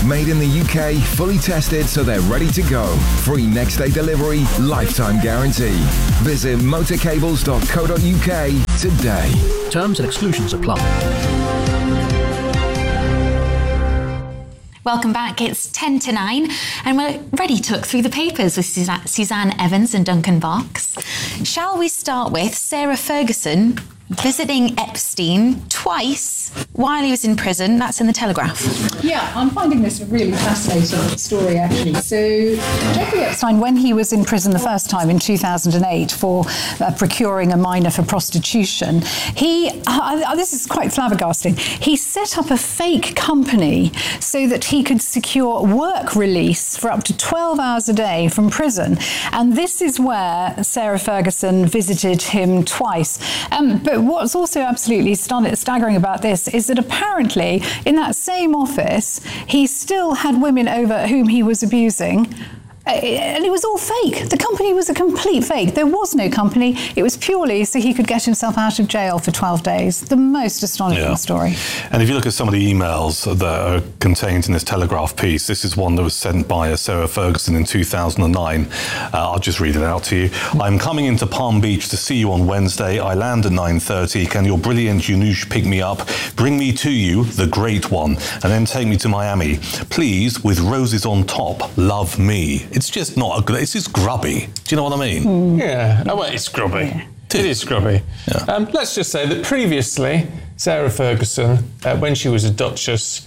Made in the UK, fully tested so they're ready to go. Free next day delivery, lifetime guarantee. Visit motorcables.co.uk today. Terms and exclusions apply. Welcome back. It's 10 to 9 and we're ready to look through the papers with Suzanne Evans and Duncan Box. Shall we start with Sarah Ferguson visiting Epstein twice while he was in prison? That's in the Telegraph. Yeah, I'm finding this a really fascinating story, actually. So, Jeffrey Epstein, when he was in prison the first time in 2008 for procuring a minor for prostitution, this is quite flabbergasting, he set up a fake company so that he could secure work release for up to 12 hours a day from prison. And this is where Sarah Ferguson visited him twice. But what's also absolutely staggering about this is that apparently in that same office, he still had women over whom he was abusing. And it was all fake. The company was a complete fake. There was no company. It was purely so he could get himself out of jail for 12 days. The most astonishing story. And if you look at some of the emails that are contained in this Telegraph piece, this is one that was sent by Sarah Ferguson in 2009. I'll just read it out to you. I'm coming into Palm Beach to see you on Wednesday. I land at 9:30. Can your brilliant Janusz pick me up? Bring me to you, the great one, and then take me to Miami. Please, with roses on top, love me. It's just not a good... It's just grubby. Do you know what I mean? Yeah. Oh, well, it's grubby. Yeah. It is grubby. Yeah. Let's just say that previously, Sarah Ferguson, when she was a Duchess,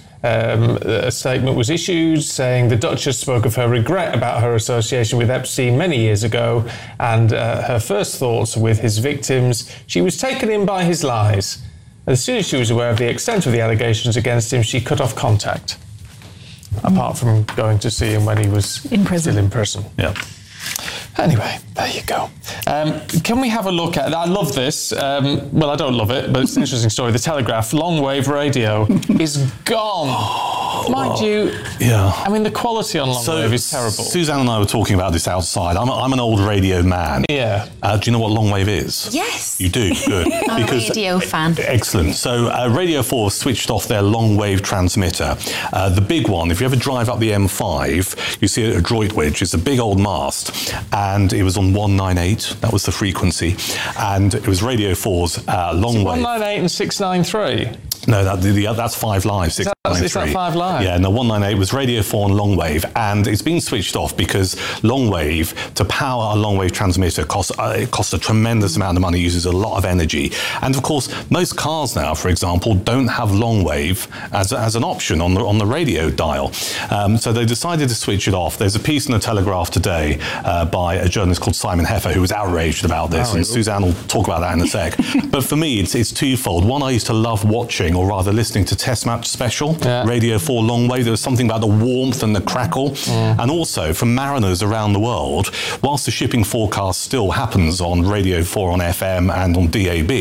a statement was issued saying the Duchess spoke of her regret about her association with Epstein many years ago and her first thoughts with his victims. She was taken in by his lies. As soon as she was aware of the extent of the allegations against him, she cut off contact. Apart from going to see him when he was still in prison. Yeah. Anyway, there you go. Can we have a look at... I love this. Well, I don't love it, but it's an interesting story. The Telegraph, long wave radio is gone. Mind you, I mean, the quality on long wave is terrible. Suzanne and I were talking about this outside. I'm an old radio man. Yeah. Do you know what long wave is? Yes. You do? Good. I'm a radio fan. Excellent. So Radio 4 switched off their long wave transmitter. The big one, if you ever drive up the M5, you see it at Droitwich. It's a big old mast. And it was on 198. That was the frequency. And it was Radio 4's long wave. 198 and 693? No, that's 5 Live, 693. Is that 5 Live? Yeah, no, 198 was Radio 4 and long wave, and it's been switched off because long wave, to power a long wave transmitter, costs a tremendous amount of money, uses a lot of energy. And of course, most cars now, for example, don't have long wave as an option on the radio dial. So they decided to switch it off. There's a piece in the Telegraph today by a journalist called Simon Heffer who was outraged about this, and Suzanne will talk about that in a sec. But for me, it's twofold. One, I used to love watching, or rather listening to Test Match Special, Radio 4 long wave. There was something about the warmth and the crackle. And also, for mariners around the world, whilst the shipping forecast still happens on Radio 4 on FM and on DAB,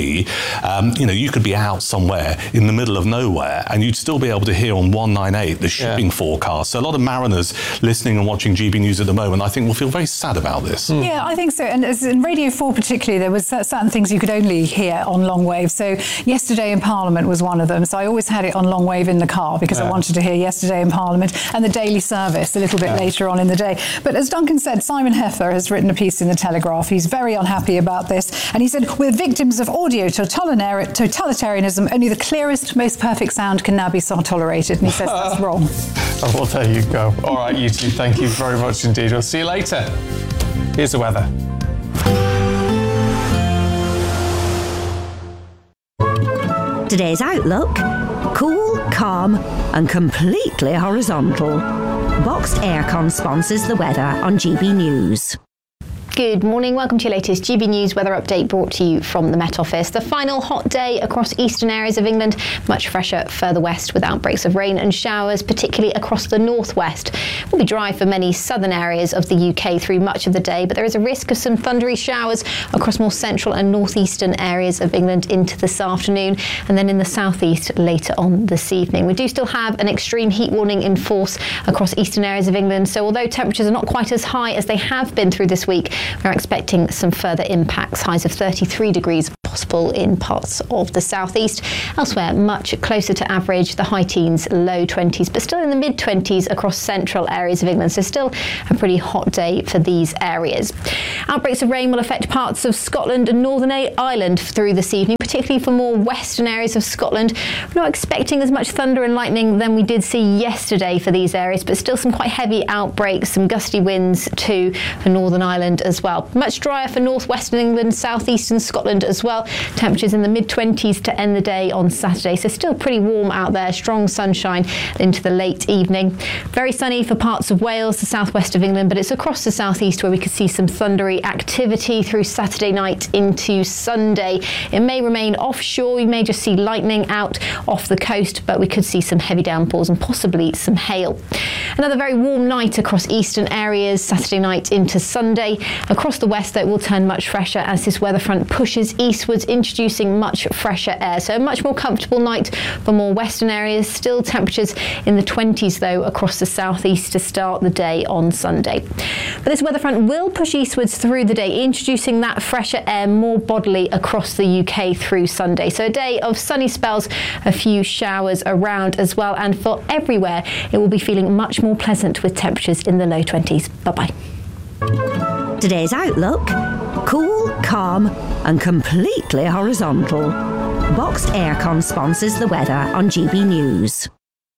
you could be out somewhere in the middle of nowhere and you'd still be able to hear on 198 the shipping forecast. So a lot of mariners listening and watching GB News at the moment, I think, will feel very sad about this. Yeah, I think so. And as in Radio 4 particularly, there was certain things you could only hear on long wave. So Yesterday in Parliament was one of them. So I always had it on long wave in the car because I wanted to hear Yesterday in Parliament and the Daily Service a little bit later on in the day. But as Duncan said, Simon Heffer has written a piece in the Telegraph. He's very unhappy about this. And he said, we're victims of audio totalitarianism. Only the clearest, most perfect sound can now be tolerated. And he says that's wrong. Oh, well, there you go. All right, you two, thank you very much indeed. We'll see you later. Here's the weather. Today's outlook: cool, calm and completely horizontal. Boxed Aircon sponsors the weather on GB News. Good morning, welcome to your latest GB News weather update brought to you from the Met Office. The final hot day across eastern areas of England, much fresher further west with outbreaks of rain and showers, particularly across the northwest. It will be dry for many southern areas of the UK through much of the day, but there is a risk of some thundery showers across more central and northeastern areas of England into this afternoon, and then in the southeast later on this evening. We do still have an extreme heat warning in force across eastern areas of England, so although temperatures are not quite as high as they have been through this week, we're expecting some further impacts, highs of 33 degrees possible in parts of the southeast. Elsewhere, much closer to average, the high teens, low 20s, but still in the mid-20s across central areas of England. So still a pretty hot day for these areas. Outbreaks of rain will affect parts of Scotland and Northern Ireland through this evening, particularly for more western areas of Scotland. We're not expecting as much thunder and lightning than we did see yesterday for these areas, but still some quite heavy outbreaks, some gusty winds too for Northern Ireland as well. Much drier for northwestern England, southeastern Scotland as well. Temperatures in the mid-20s to end the day on Saturday, so still pretty warm out there. Strong sunshine into the late evening. Very sunny for parts of Wales, the southwest of England, but it's across the southeast where we could see some thundery activity through Saturday night into Sunday. It may remain offshore. We may just see lightning out off the coast, but we could see some heavy downpours and possibly some hail. Another very warm night across eastern areas Saturday night into Sunday. Across the west, though, it will turn much fresher as this weather front pushes eastwards, introducing much fresher air. So a much more comfortable night for more western areas. Still temperatures in the 20s, though, across the southeast to start the day on Sunday. But this weather front will push eastwards through the day, introducing that fresher air more bodily across the UK through Sunday. So a day of sunny spells, a few showers around as well, and for everywhere it will be feeling much more pleasant with temperatures in the low 20s. Bye-bye. Today's outlook: cool, calm and completely horizontal. Boxed Aircon sponsors the weather on GB News.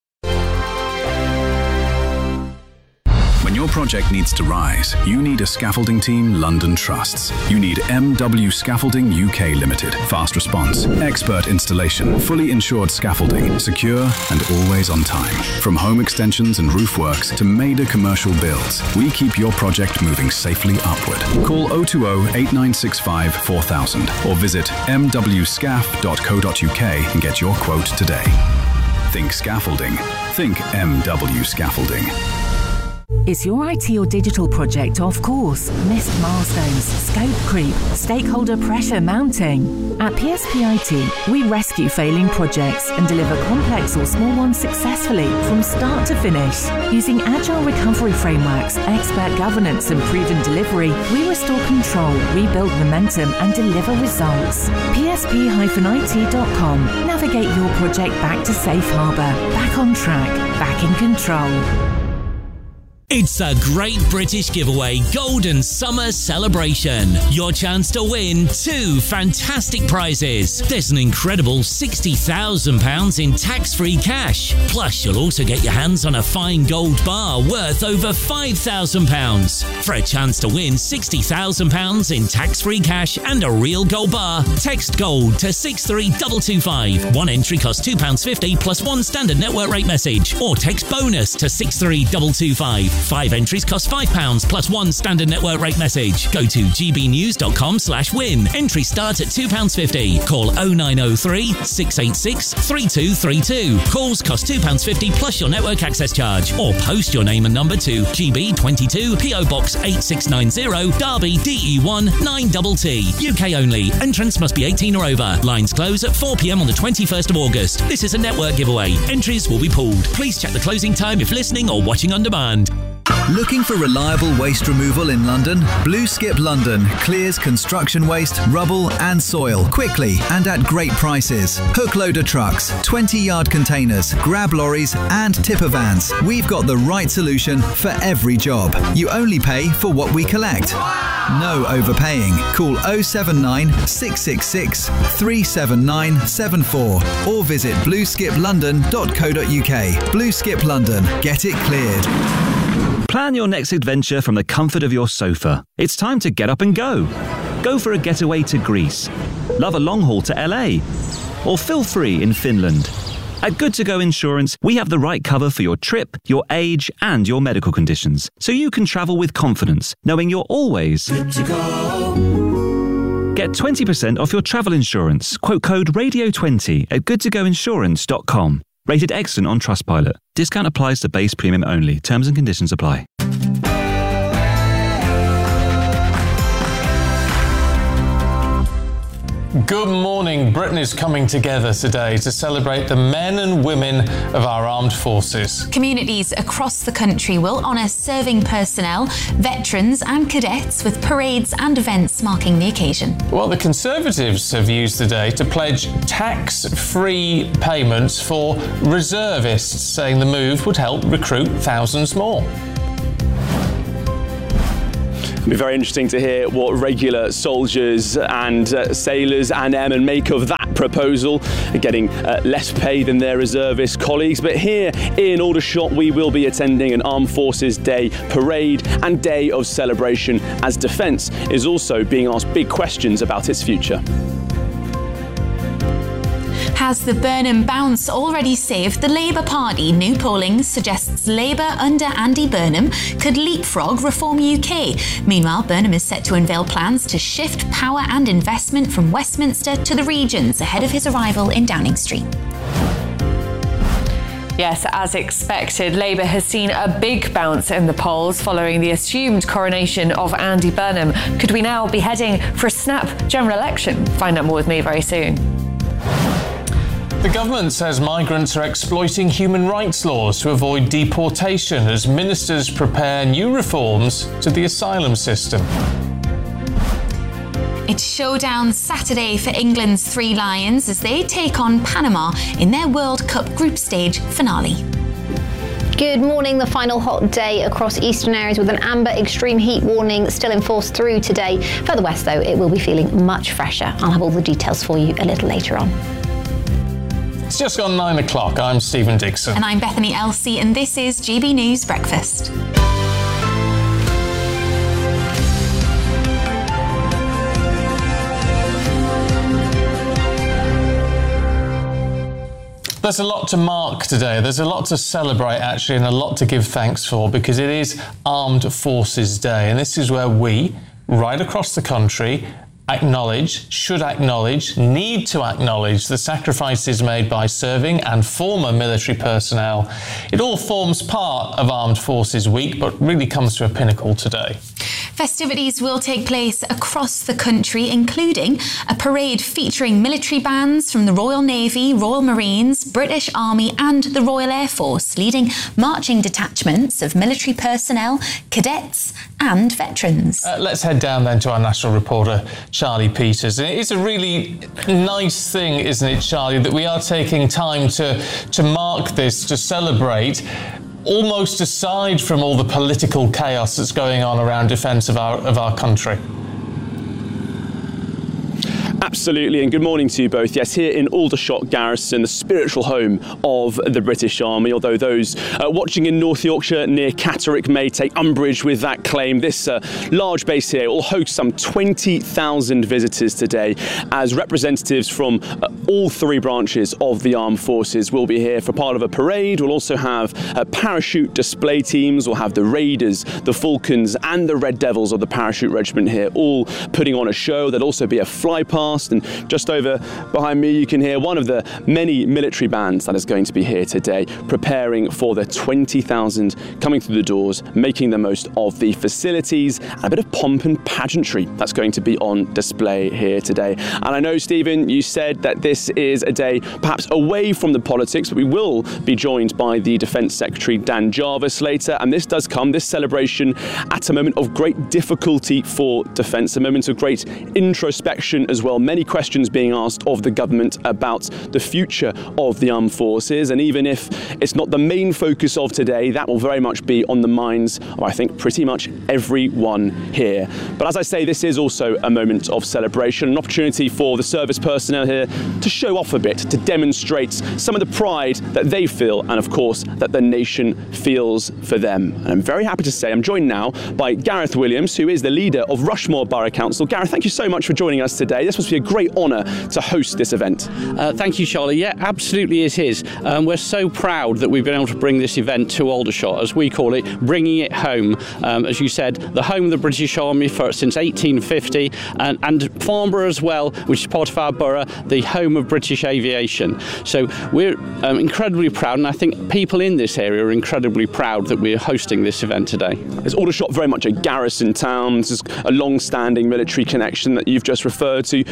When your project needs to rise, you need a scaffolding team London trusts. You need MW Scaffolding UK Limited. Fast response, expert installation, fully insured scaffolding, secure and always on time. From home extensions and roof works to major commercial builds, we keep your project moving safely upward. Call 020 8965 4000 or visit mwscaf.co.uk and get your quote today. Think scaffolding. Think MW Scaffolding. Is your IT or digital project off course? Missed milestones, scope creep, stakeholder pressure mounting? At PSP IT, we rescue failing projects and deliver complex or small ones successfully from start to finish. Using agile recovery frameworks, expert governance and proven delivery, we restore control, rebuild momentum and deliver results. PSP-IT.com. Navigate your project back to safe harbour, back on track, back in control. It's a Great British Giveaway Golden Summer Celebration. Your chance to win 2 fantastic prizes. There's an incredible £60,000 in tax-free cash. Plus, you'll also get your hands on a fine gold bar worth over £5,000. For a chance to win £60,000 in tax-free cash and a real gold bar, text GOLD to 63225. One entry costs £2.50 plus one standard network rate message. Or text BONUS to 63225. 5 entries cost £5 plus one standard network rate message. Go to gbnews.com/win. Entries start at £2.50. Call 0903 686 3232. Calls cost £2.50 plus your network access charge. Or post your name and number to GB22 PO Box 8690 Derby DE1 9TT. UK only. Entrance must be 18 or over. Lines close at 4 p.m. on the 21st of August. This is a network giveaway. Entries will be pulled. Please check the closing time if listening or watching on demand. Looking for reliable waste removal in London? Blue Skip London clears construction waste, rubble and soil quickly and at great prices. Hook loader trucks, 20-yard containers, grab lorries and tipper vans. We've got the right solution for every job. You only pay for what we collect. No overpaying. Call 079 666 37974 or visit blueskiplondon.co.uk. Blue Skip London. Get it cleared. Plan your next adventure from the comfort of your sofa. It's time to get up and go. Go for a getaway to Greece. Love a long haul to LA. Or feel free in Finland. At Good To Go Insurance, we have the right cover for your trip, your age, and your medical conditions, so you can travel with confidence, knowing you're always good to go. Get 20% off your travel insurance. Quote code RADIO20 at goodtogoinsurance.com. Rated excellent on Trustpilot. Discount applies to base premium only. Terms and conditions apply. Good morning. Britain is coming together today to celebrate the men and women of our armed forces. Communities across the country will honour serving personnel, veterans and cadets with parades and events marking the occasion. Well, the Conservatives have used the day to pledge tax-free payments for reservists, saying the move would help recruit thousands more. It'll be very interesting to hear what regular soldiers and sailors and airmen make of that proposal, getting less pay than their reservist colleagues. But here in Aldershot, we will be attending an Armed Forces Day parade and day of celebration, as Defence is also being asked big questions about its future. Has the Burnham bounce already saved the Labour Party? New polling suggests Labour under Andy Burnham could leapfrog Reform UK. Meanwhile, Burnham is set to unveil plans to shift power and investment from Westminster to the regions ahead of his arrival in Downing Street. Yes, as expected, Labour has seen a big bounce in the polls following the assumed coronation of Andy Burnham. Could we now be heading for a snap general election? Find out more with me very soon. The government says migrants are exploiting human rights laws to avoid deportation as ministers prepare new reforms to the asylum system. It's showdown Saturday for England's Three Lions as they take on Panama in their World Cup group stage finale. Good morning. The final hot day across eastern areas with an amber extreme heat warning still in force through today. Further west, though, it will be feeling much fresher. I'll have all the details for you a little later on. It's just gone 9 o'clock. I'm Stephen Dixon. And I'm Bethany Elsey, and this is GB News Breakfast. There's a lot to mark today. There's a lot to celebrate, actually, and a lot to give thanks for, because it is Armed Forces Day. And this is where we, right across the country, should acknowledge, need to acknowledge the sacrifices made by serving and former military personnel. It all forms part of Armed Forces Week, but really comes to a pinnacle today. Festivities will take place across the country, including a parade featuring military bands from the Royal Navy, Royal Marines, British Army and the Royal Air Force, leading marching detachments of military personnel, cadets and veterans. Let's head down then to our national reporter, Charlie Peters. And it is a really nice thing, isn't it, Charlie, that we are taking time to mark this, to celebrate, almost aside from all the political chaos that's going on around defence of our country. Absolutely, and good morning to you both. Yes, here in Aldershot Garrison, the spiritual home of the British Army, although those watching in North Yorkshire near Catterick may take umbrage with that claim. This large base here will host some 20,000 visitors today, as representatives from all three branches of the armed forces will be here for part of a parade. We'll also have parachute display teams. We'll have the Raiders, the Falcons and the Red Devils of the Parachute Regiment here, all putting on a show. There'll also be a fly past, and just over behind me you can hear one of the many military bands that is going to be here today, preparing for the 20,000 coming through the doors, making the most of the facilities, and a bit of pomp and pageantry that's going to be on display here today. And I know, Stephen, you said that this is a day perhaps away from the politics, but we will be joined by the Defence Secretary Dan Jarvis later, and this does come, this celebration, at a moment of great difficulty for defence, a moment of great introspection as well. Many questions being asked of the government about the future of the armed forces, and even if it's not the main focus of today, that will very much be on the minds of, I think, pretty much everyone here. But as I say, this is also a moment of celebration, an opportunity for the service personnel here to show off a bit, to demonstrate some of the pride that they feel, and of course that the nation feels for them. And I'm very happy to say I'm joined now by Gareth Williams, who is the leader of Rushmore Borough Council. Gareth, thank you so much for joining us today. This must be a great honour to host this event. Thank you, Charlie. Yeah, absolutely it is. We're so proud that we've been able to bring this event to Aldershot, as we call it, bringing it home. As you said, the home of the British Army since 1850, and Farnborough as well, which is part of our borough, the home of British aviation. So we're incredibly proud, and I think people in this area are incredibly proud that we're hosting this event today. Is Aldershot very much a garrison town? This is a long-standing military connection that you've just referred to.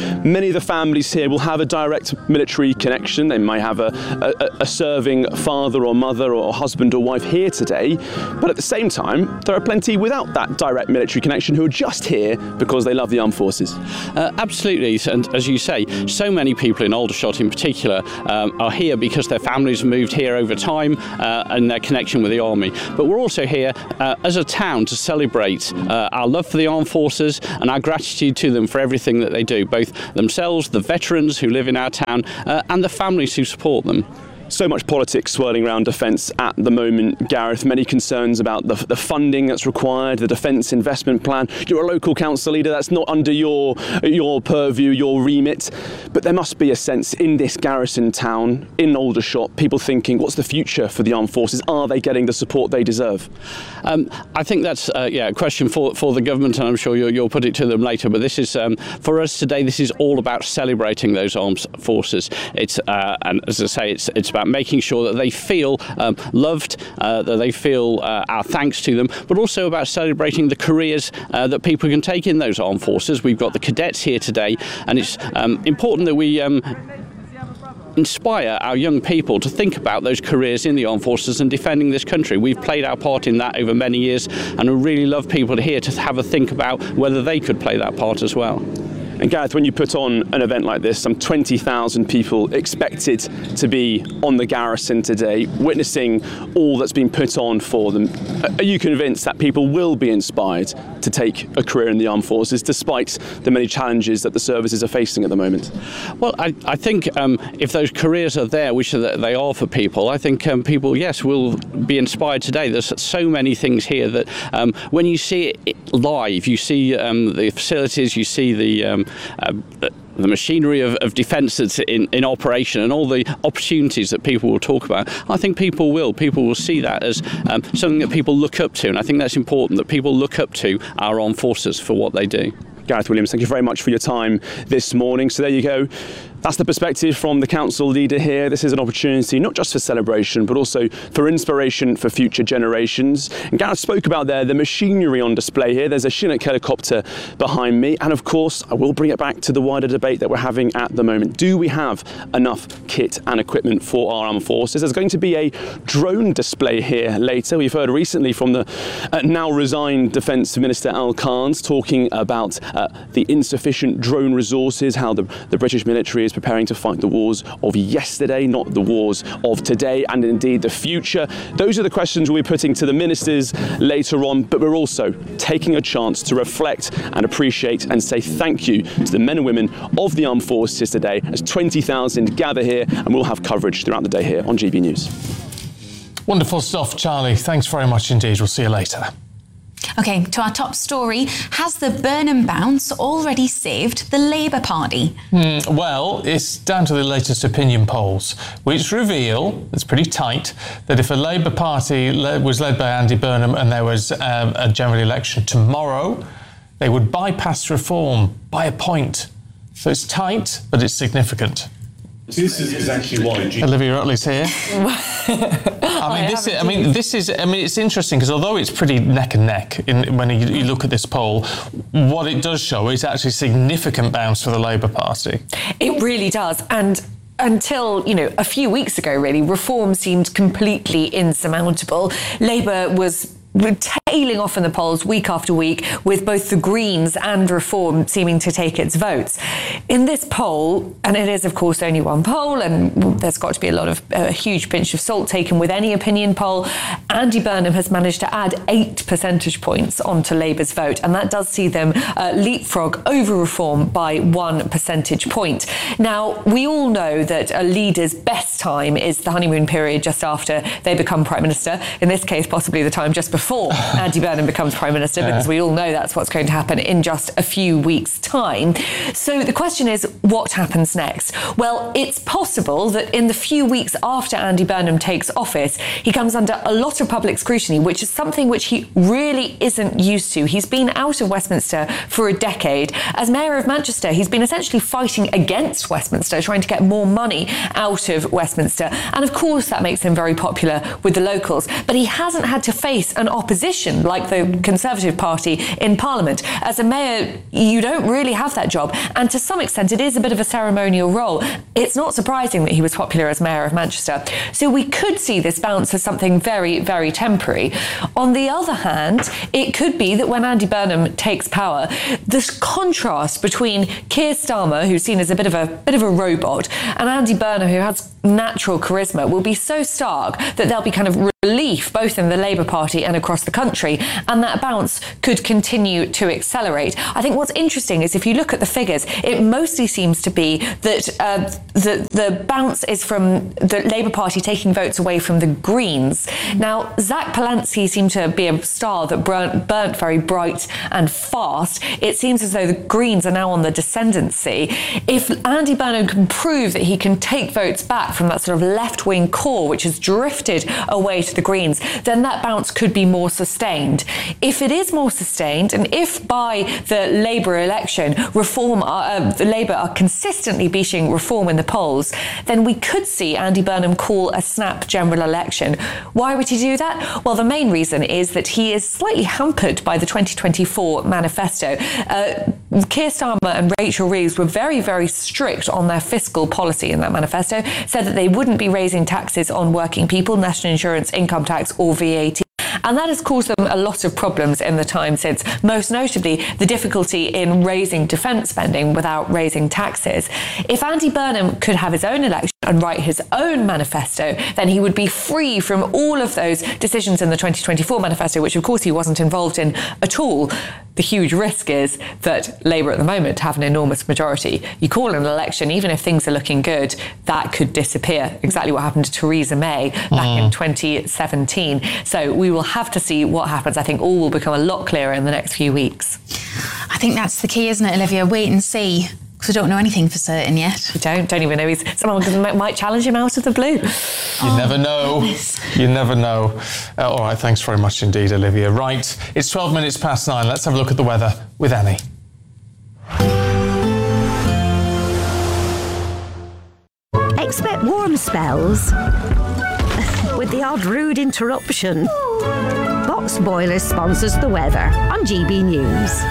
many of the families here will have a direct military connection. They might have a serving father or mother or husband or wife here today, but at the same time, there are plenty without that direct military connection who are just here because they love the armed forces. Absolutely, and as you say, so many people in Aldershot in particular are here because their families have moved here over time and their connection with the army. But we're also here as a town to celebrate our love for the armed forces and our gratitude to them for everything that they do, both themselves, the veterans who live in our town, and the families who support them. So much politics swirling around defence at the moment, Gareth. Many concerns about the funding that's required, the defence investment plan. You're a local council leader, that's not under your purview, your remit. But there must be a sense in this garrison town, in Aldershot, people thinking, what's the future for the armed forces? Are they getting the support they deserve? I think that's a question for the government, and I'm sure you'll put it to them later. But this is, for us today, this is all about celebrating those armed forces. It's, and as I say, it's about making sure that they feel loved, that they feel our thanks to them, but also about celebrating the careers that people can take in those armed forces. We've got the cadets here today, and it's important that we inspire our young people to think about those careers in the armed forces and defending this country. We've played our part in that over many years, and we really love people here to have a think about whether they could play that part as well. And Gareth, when you put on an event like this, some 20,000 people expected to be on the garrison today, witnessing all that's been put on for them. Are you convinced that people will be inspired to take a career in the armed forces, despite the many challenges that the services are facing at the moment? Well, I think if those careers are there, which they are for people, I think people, yes, will be inspired today. There's so many things here that when you see it live, you see the facilities, you see the machinery of defence that's in operation and all the opportunities that people will talk about. I think people will see that as something that people look up to, and I think that's important, that people look up to our armed forces for what they do. Gareth Williams, thank you very much for your time this morning. So there you go. That's the perspective from the council leader here. This is an opportunity not just for celebration, but also for inspiration for future generations. And Gareth spoke about the machinery on display here. There's a Chinook helicopter behind me. And of course, I will bring it back to the wider debate that we're having at the moment. Do we have enough kit and equipment for our armed forces? There's going to be a drone display here later. We've heard recently from the now resigned Defence Minister Al Carnes talking about the insufficient drone resources, how the British military is preparing to fight the wars of yesterday, not the wars of today, and indeed the future. Those are the questions we'll be putting to the ministers later on, but we're also taking a chance to reflect and appreciate and say thank you to the men and women of the armed forces today, as 20,000 gather here, and we'll have coverage throughout the day here on GB News. Wonderful stuff, Charlie. Thanks very much indeed. We'll see you later. OK, to our top story. Has the Burnham bounce already saved the Labour Party? Well, it's down to the latest opinion polls, which reveal, it's pretty tight, that if a Labour Party was led by Andy Burnham and there was a general election tomorrow, they would bypass reform by a point. So it's tight, but it's significant. This is exactly why. Olivia Utley's here. It's interesting because although it's pretty neck and neck when you look at this poll, what it does show is actually significant bounce for the Labour Party. It really does, and until, a few weeks ago, really, reform seemed completely insurmountable. Labour was tailing off in the polls week after week, with both the Greens and Reform seeming to take its votes. In this poll, and it is of course only one poll, and there's got to be a huge pinch of salt taken with any opinion poll, Andy Burnham has managed to add 8 percentage points onto Labour's vote, and that does see them leapfrog over Reform by 1 percentage point. Now, we all know that a leader's best time is the honeymoon period just after they become Prime Minister, in this case possibly the time just before Andy Burnham becomes Prime Minister, because we all know that's what's going to happen in just a few weeks' time. So the question is, what happens next? Well, it's possible that in the few weeks after Andy Burnham takes office, he comes under a lot of public scrutiny, which is something which he really isn't used to. He's been out of Westminster for a decade. As Mayor of Manchester, he's been essentially fighting against Westminster, trying to get more money out of Westminster. And of course, that makes him very popular with the locals. But he hasn't had to face an opposition like the Conservative Party in Parliament. As a mayor, you don't really have that job. And to some extent, it is a bit of a ceremonial role. It's not surprising that he was popular as mayor of Manchester. So we could see this bounce as something very, very temporary. On the other hand, it could be that when Andy Burnham takes power, this contrast between Keir Starmer, who's seen as a bit of a robot, and Andy Burnham, who has natural charisma, will be so stark that there'll be kind of relief both in the Labour Party and across the country, and that bounce could continue to accelerate. I think what's interesting is if you look at the figures, it mostly seems to be that the bounce is from the Labour Party taking votes away from the Greens. Now, Zach Palance seemed to be a star that burnt very bright and fast. It seems as though the Greens are now on the descendancy. If Andy Burnham can prove that he can take votes back from that sort of left-wing core, which has drifted away to the Greens, then that bounce could be more sustained. If it is more sustained, and if by the Labour election, Labour are consistently beating Reform in the polls, then we could see Andy Burnham call a snap general election. Why would he do that? Well, the main reason is that he is slightly hampered by the 2024 manifesto. Keir Starmer and Rachel Reeves were very, very strict on their fiscal policy in that manifesto, said that they wouldn't be raising taxes on working people, national insurance, income tax or VAT. And that has caused them a lot of problems in the time since, most notably the difficulty in raising defence spending without raising taxes. If Andy Burnham could have his own election and write his own manifesto, then he would be free from all of those decisions in the 2024 manifesto, which of course he wasn't involved in at all. The huge risk is that Labour at the moment have an enormous majority. You call an election, even if things are looking good, that could disappear. Exactly what happened to Theresa May back in 2017. So we will have to see what happens. I think all will become a lot clearer in the next few weeks. I think that's the key, isn't it, Olivia? Wait and see. Because we don't know anything for certain yet. We don't even know. Someone might challenge him out of the blue. You never know. You never know. All right, thanks very much indeed, Olivia. Right, it's 12 minutes past 9. Let's have a look at the weather with Annie. Expect warm spells with the odd rude interruption. Box Boilers sponsors the weather on GB News.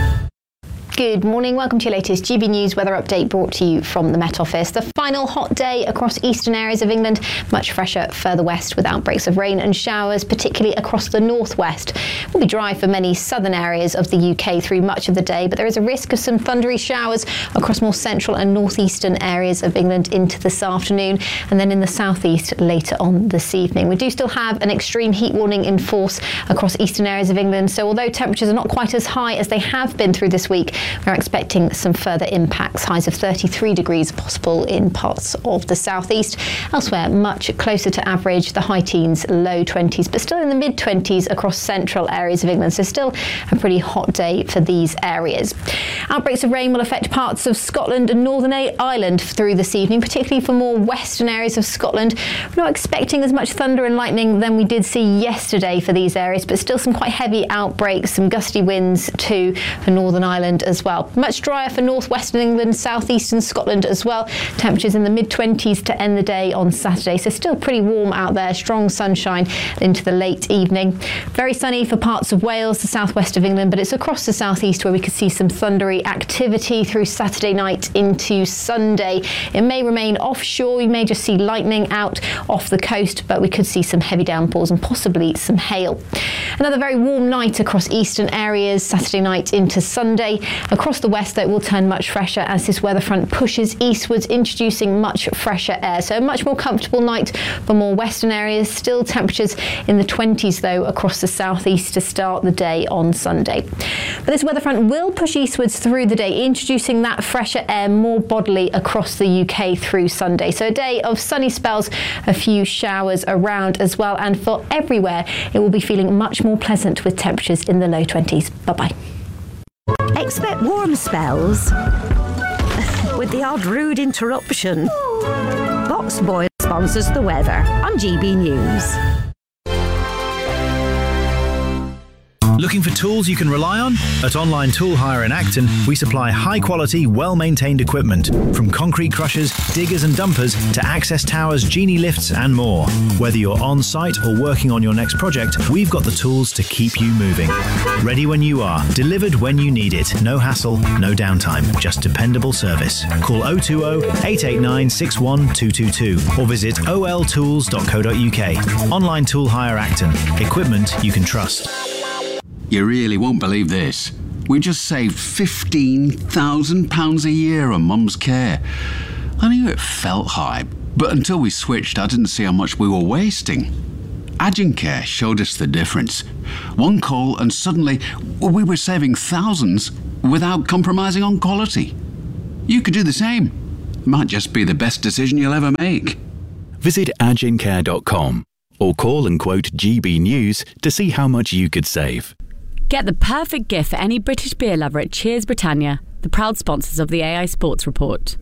Good morning. Welcome to your latest GB News weather update brought to you from the Met Office. The final hot day across eastern areas of England, much fresher further west with outbreaks of rain and showers, particularly across the northwest. It will be dry for many southern areas of the UK through much of the day, but there is a risk of some thundery showers across more central and northeastern areas of England into this afternoon, and then in the southeast later on this evening. We do still have an extreme heat warning in force across eastern areas of England, so although temperatures are not quite as high as they have been through this week, we're expecting some further impacts. Highs of 33 degrees possible in parts of the southeast. Elsewhere, much closer to average, the high teens, low 20s, but still in the mid 20s across central areas of England. So still a pretty hot day for these areas. Outbreaks of rain will affect parts of Scotland and Northern Ireland through this evening, particularly for more western areas of Scotland. We're not expecting as much thunder and lightning than we did see yesterday for these areas, but still some quite heavy outbreaks, some gusty winds too for Northern Ireland as well. Much drier for northwestern England, southeastern Scotland as well. Temperatures in the mid-20s to end the day on Saturday, so still pretty warm out there. Strong sunshine into the late evening. Very sunny for parts of Wales, the southwest of England, but it's across the southeast where we could see some thundery activity through Saturday night into Sunday. It may remain offshore. We may just see lightning out off the coast, but we could see some heavy downpours and possibly some hail. Another very warm night across eastern areas, Saturday night into Sunday. Across the west, though, it will turn much fresher as this weather front pushes eastwards, introducing much fresher air. So a much more comfortable night for more western areas. Still temperatures in the 20s, though, across the southeast to start the day on Sunday. But this weather front will push eastwards through the day, introducing that fresher air more bodily across the UK through Sunday. So a day of sunny spells, a few showers around as well. And for everywhere, it will be feeling much more pleasant with temperatures in the low 20s. Bye-bye. Expect warm spells with the odd rude interruption. Box Boilers sponsors the weather on GB News. Looking for tools you can rely on? At Online Tool Hire in Acton, we supply high-quality, well-maintained equipment, from concrete crushers, diggers and dumpers to access towers, genie lifts and more. Whether you're on-site or working on your next project, we've got the tools to keep you moving. Ready when you are, delivered when you need it. No hassle, no downtime, just dependable service. Call 020 889 61222 or visit oltools.co.uk. Online Tool Hire Acton. Equipment you can trust. You really won't believe this. We just saved £15,000 a year on Mum's care. I knew it felt high, but until we switched, I didn't see how much we were wasting. Agencare showed us the difference. One call and suddenly we were saving thousands without compromising on quality. You could do the same. It might just be the best decision you'll ever make. Visit agencare.com or call and quote GB News to see how much you could save. Get the perfect gift for any British beer lover at Cheers Britannia, the proud sponsors of the AI Sports Report.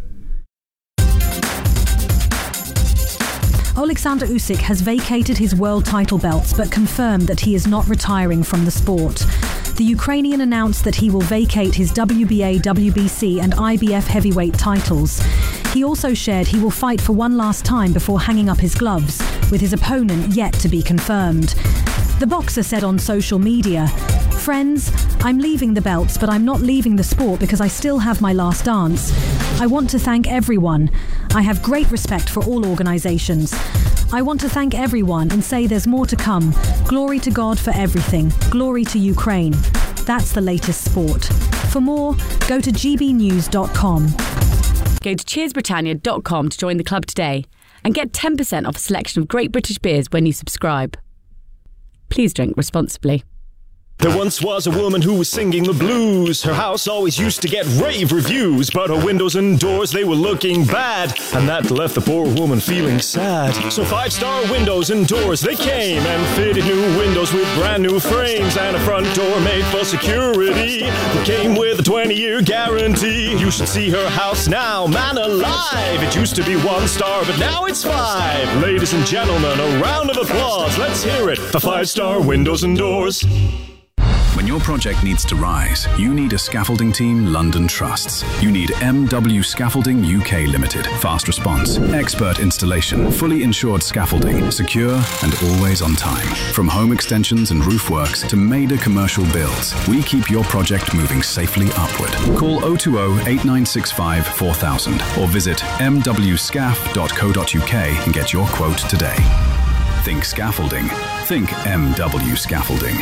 Oleksandr Usyk has vacated his world title belts but confirmed that he is not retiring from the sport. The Ukrainian announced that he will vacate his WBA, WBC and IBF heavyweight titles. He also shared he will fight for one last time before hanging up his gloves, with his opponent yet to be confirmed. The boxer said on social media, "Friends, I'm leaving the belts, but I'm not leaving the sport because I still have my last dance. I want to thank everyone. I have great respect for all organisations. I want to thank everyone and say there's more to come. Glory to God for everything. Glory to Ukraine." That's the latest sport. For more, go to gbnews.com. Go to cheersbritannia.com to join the club today and get 10% off a selection of great British beers when you subscribe. Please drink responsibly. There once was a woman who was singing the blues. Her house always used to get rave reviews, but her windows and doors, they were looking bad, and that left the poor woman feeling sad. So 5-star windows and doors, they came and fitted new windows with brand new frames and a front door made for security that came with a 20-year guarantee. You should see her house now, man alive. It used to be 1 star, but now it's 5. Ladies and gentlemen, a round of applause. Let's hear it for 5-star windows and doors. When your project needs to rise, you need a scaffolding team London trusts. You need MW Scaffolding UK Limited. Fast response, expert installation, fully insured scaffolding, secure and always on time. From home extensions and roof works to major commercial builds, we keep your project moving safely upward. Call 020 8965 4000 or visit mwscaf.co.uk and get your quote today. Think scaffolding. Think MW Scaffolding.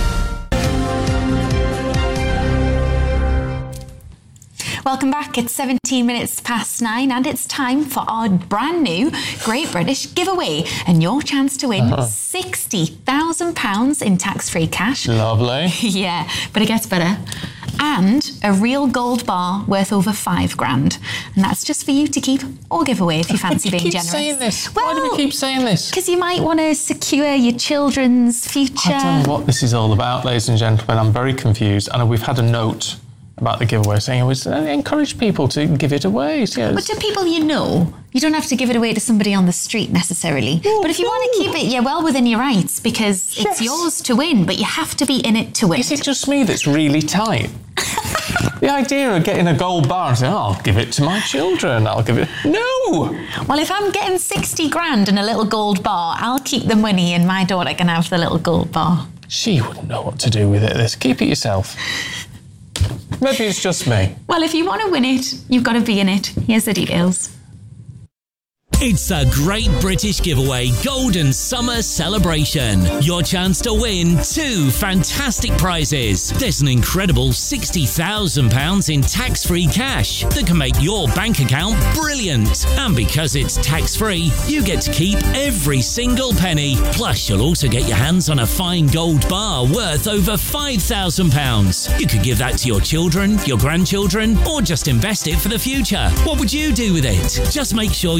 Welcome back. It's 17 minutes past 9 and it's time for our brand new Great British giveaway and your chance to win £60,000 in tax-free cash. Lovely. Yeah, but it gets better. And a real gold bar worth over £5,000. And that's just for you to keep or give away if you fancy being generous. Why do you keep saying this? Why do we keep saying this? Because you might want to secure your children's future. I don't know what this is all about, ladies and gentlemen. I'm very confused. I know we've had a note about the giveaway saying we encourage people to give it away. Yes. But to people you know, you don't have to give it away to somebody on the street necessarily. No, but if you want to keep it, you're well within your rights because it's yours to win, but you have to be in it to win. Is it just me that's really tight? The idea of getting a gold bar and saying, I'll give it to my children, I'll give it... No! Well, if I'm getting 60 grand and a little gold bar, I'll keep the money and my daughter can have the little gold bar. She wouldn't know what to do with it. Keep it yourself. Maybe it's just me. Well, if you want to win it, you've got to be in it. Here's the details. It's a Great British Giveaway Golden Summer Celebration. Your chance to win 2 fantastic prizes. There's an incredible £60,000 in tax-free cash that can make your bank account brilliant. And because it's tax-free, you get to keep every single penny. Plus, you'll also get your hands on a fine gold bar worth over £5,000. You could give that to your children, your grandchildren, or just invest it for the future. What would you do with it? Just make sure you don't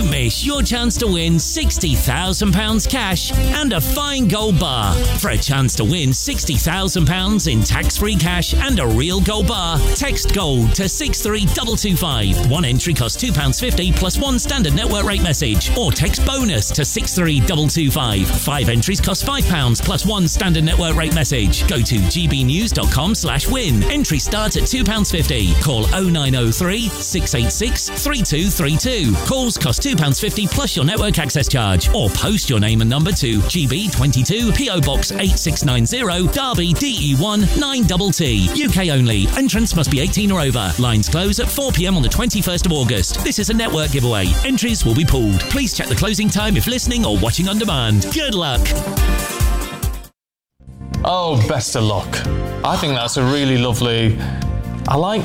Don't miss your chance to win £60,000 cash and a fine gold bar. For a chance to win £60,000 in tax-free cash and a real gold bar, text GOLD to 63225. One entry costs £2.50 plus one standard network rate message. Or text BONUS to 63225. 5 entries cost £5 plus one standard network rate message. Go to gbnews.com/win. Entry starts at £2.50. Call 0903 686 3232. Calls cost £2.50 plus your network access charge. Or post your name and number to GB22 PO Box 8690 Derby DE1 9TT. UK only. Entrance must be 18 or over. Lines close at 4 p.m. on the 21st of August. This is a network giveaway. Entries will be pooled. Please check the closing time if listening or watching on demand. Good luck. Oh, best of luck. I think that's a really lovely... I like,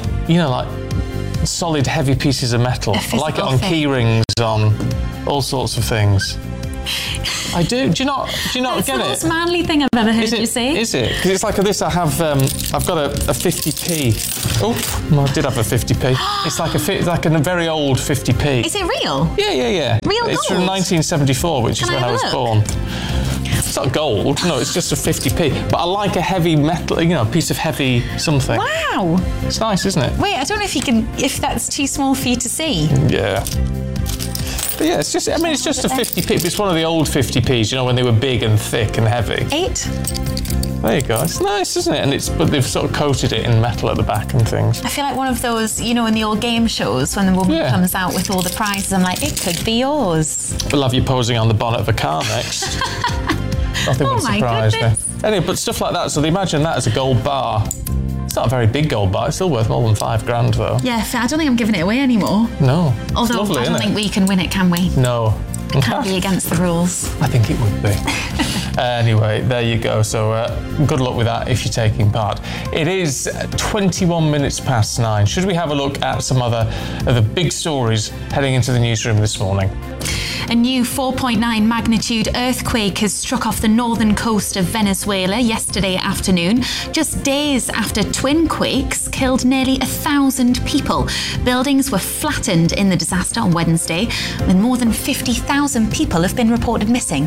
solid, heavy pieces of metal. I like it on key rings, on all sorts of things. I do. Do you not get it? It's the most manly thing I've ever heard you say. Is it? Because it's like this. I've got a 50p. Oh, I did have a 50p. It's like a very old 50p. Is it real? Yeah. Real It's gold? from 1974, which is when I was born. It's not gold. No, it's just a 50p. But I like a heavy metal, a piece of heavy something. Wow. It's nice, isn't it? Wait, I don't know if that's too small for you to see. Yeah. But yeah, it's just a 50p. It's one of the old 50p's, when they were big and thick and heavy. 8. There you go. It's nice, isn't it? But they've sort of coated it in metal at the back and things. I feel like one of those, in the old game shows when the woman comes out with all the prizes, I'm like, it could be yours. We'll have you posing on the bonnet of a car next. Nothing would surprise me. Anyway, but stuff like that. So they imagine that as a gold bar. It's not a very big gold bar. It's still worth more than £5,000 though. Yeah, I don't think I'm giving it away anymore. No. Although lovely, I don't think we can win it, can we? No. It can't be against the rules. I think it would be. Anyway, there you go. So good luck with that if you're taking part. It is 21 minutes past 9. Should we have a look at some other of the big stories heading into the newsroom this morning? A new 4.9 magnitude earthquake has struck off the northern coast of Venezuela yesterday afternoon, just days after twin quakes killed nearly 1,000 people. Buildings were flattened in the disaster on Wednesday, and more than 50,000 people have been reported missing.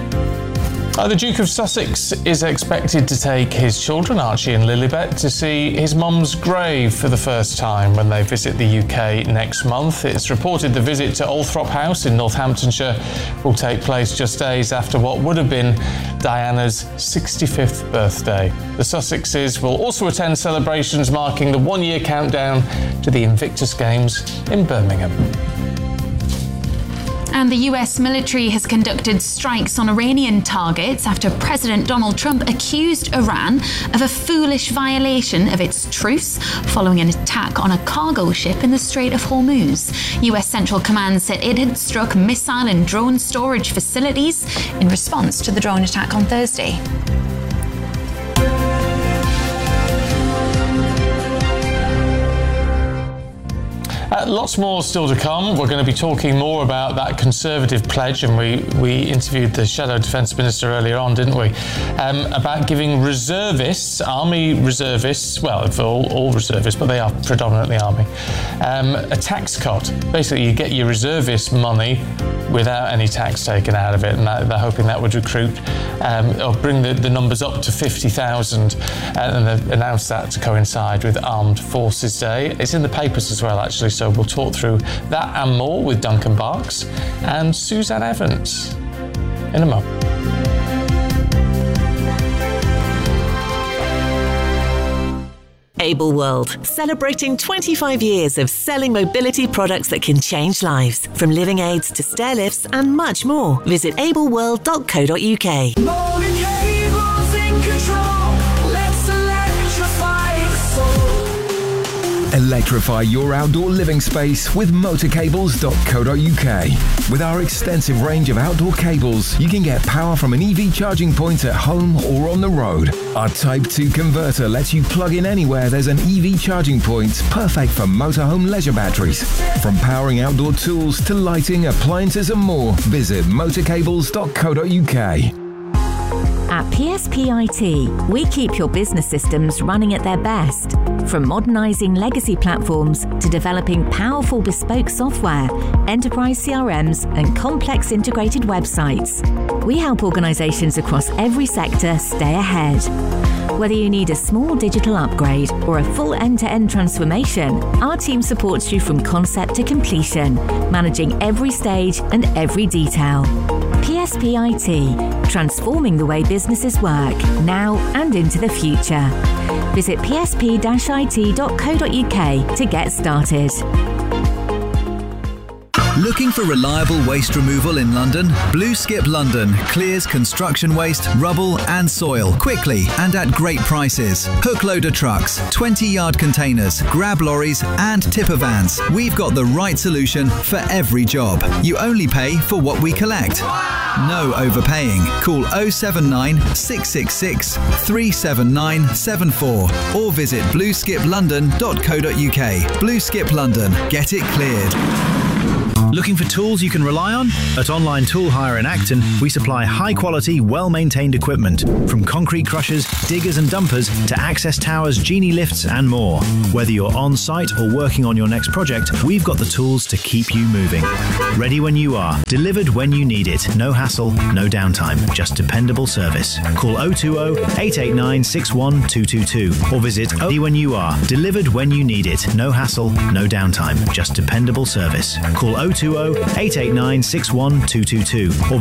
The Duke of Sussex is expected to take his children, Archie and Lilibet, to see his mum's grave for the first time when they visit the UK next month. It's reported the visit to Althorp House in Northamptonshire will take place just days after what would have been Diana's 65th birthday. The Sussexes will also attend celebrations marking the one-year countdown to the Invictus Games in Birmingham. And the US military has conducted strikes on Iranian targets after President Donald Trump accused Iran of a foolish violation of its truce following an attack on a cargo ship in the Strait of Hormuz. US Central Command said it had struck missile and drone storage facilities in response to the drone attack on Thursday. Lots more still to come. We're going to be talking more about that Conservative pledge, and we interviewed the Shadow Defence Minister earlier on, didn't we? About giving reservists, Army reservists, well, for all reservists, but they are predominantly Army, a tax cut. Basically, you get your reservist money without any tax taken out of it, and they're hoping that would recruit or bring the numbers up to 50,000, and they've announced that to coincide with Armed Forces Day. It's in the papers as well, actually, so we'll talk through that and more with Duncan Barks and Suzanne Evans in a moment. Able World, celebrating 25 years of selling mobility products that can change lives, from living aids to stair lifts and much more. Visit ableworld.co.uk. Electrify your outdoor living space with motorcables.co.uk. With our extensive range of outdoor cables, you can get power from an EV charging point at home or on the road. Our Type 2 converter lets you plug in anywhere there's an EV charging point, perfect for motorhome leisure batteries. From powering outdoor tools to lighting, appliances and more, visit motorcables.co.uk. At PSPIT, we keep your business systems running at their best. From modernising legacy platforms to developing powerful bespoke software, enterprise CRMs and complex integrated websites, we help organisations across every sector stay ahead. Whether you need a small digital upgrade or a full end-to-end transformation, our team supports you from concept to completion, managing every stage and every detail. PSPIT, transforming the way businesses work now and into the future. Visit psp-it.co.uk to get started. Looking for reliable waste removal in London? Blue Skip London clears construction waste, rubble and soil quickly and at great prices. Hook loader trucks, 20-yard containers, grab lorries and tipper vans. We've got the right solution for every job. You only pay for what we collect. No overpaying. Call 079 666 37974 or visit blueskiplondon.co.uk. Blue Skip London. Get it cleared. Looking for tools you can rely on? At Online Tool Hire in Acton, we supply high-quality, well-maintained equipment, from concrete crushers, diggers and dumpers to access towers, genie lifts and more. Whether you're on-site or working on your next project, we've got the tools to keep you moving. Ready when you are, delivered when you need it. No hassle, no downtime, just dependable service. Call 020-889-61222 or visit Ready when you are, delivered when you need it. No hassle, no downtime, just dependable service. Call 020-889-61222 or